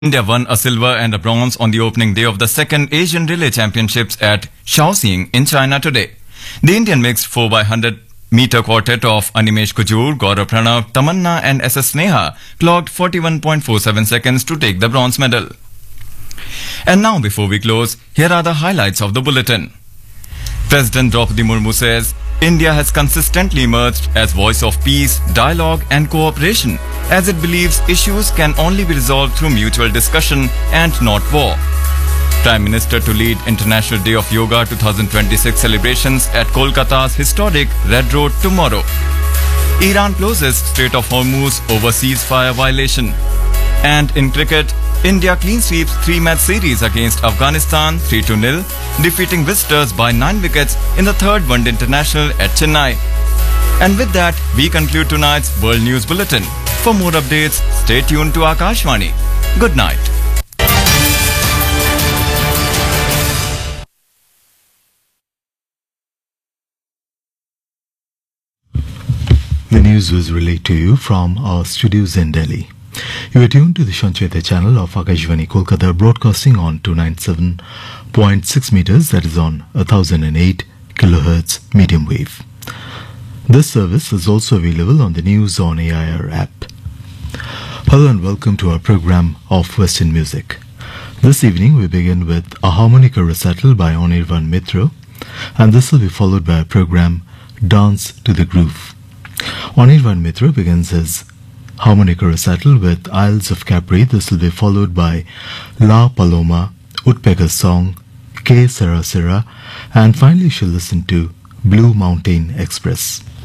India won a silver and a bronze on the opening day of the second Asian Relay Championships at Shaoxing in China today. The Indian mixed 4x100-meter quartet of Animesh Kujur, Gaurav Pranav, Tamanna and SS Neha clocked 41.47 seconds to take the bronze medal. And now, before we close, here are the highlights of the bulletin. President Draupadi Murmu says, India has consistently emerged as voice of peace, dialogue and cooperation, as it believes issues can only be resolved through mutual discussion and not war. Prime Minister to lead International Day of Yoga 2026 celebrations at Kolkata's historic Red Road tomorrow. Iran closes Strait of Hormuz over ceasefire violation. And in cricket, India clean sweeps 3-match series against Afghanistan 3-0, defeating visitors by 9 wickets in the third One Day International at Chennai. And with that, we conclude tonight's World News Bulletin. For more updates, stay tuned to Akashvani. Good night. The news was relayed to you from our studios in Delhi. You are tuned to the Sancheta channel of Akashvani Kolkata, broadcasting on 297.6 meters, that is on 1008 kilohertz medium wave. This service is also available on the News on AIR app. Hello and welcome to our program of Western music. This evening we begin with a harmonica recital by Anirvan Mitra, and this will be followed by a program Dance to the Groove. Anirvan Mitra begins his harmonica recital with Isles of Capri. This will be followed by La Paloma, Woodpecker's Song, K Sera Sera, and finally she'll listen to Blue Mountain Express.